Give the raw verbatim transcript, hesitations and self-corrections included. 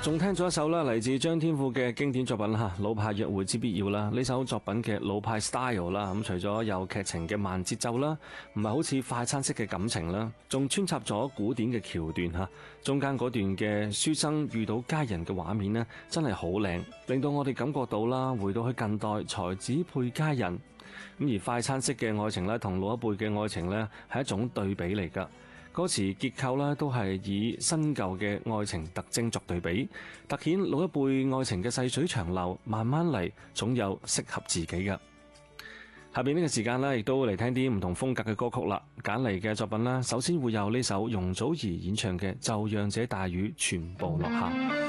仲聽咗一首啦，嚟自張天賦嘅經典作品吓，老派約會之必要啦。呢首作品嘅老派 style 啦，咁除咗有劇情嘅慢節奏啦，唔係好似快餐式嘅感情啦，仲穿插咗古典嘅橋段吓，中間嗰段嘅書生遇到佳人嘅畫面呢，真係好靚，令到我哋感覺到啦，回到去近代才子配佳人。咁而快餐式嘅愛情咧，同老一輩嘅愛情咧，係一種對比嚟噶。歌詞結構咧都係以新舊嘅愛情特徵作對比，凸顯老一輩愛情嘅細水長流，慢慢嚟，總有適合自己嘅。下邊呢個時間咧，亦都嚟聽啲唔同風格嘅歌曲啦。揀嚟嘅作品啦，首先會有呢首容祖兒演唱嘅《就讓這大雨全部落下》。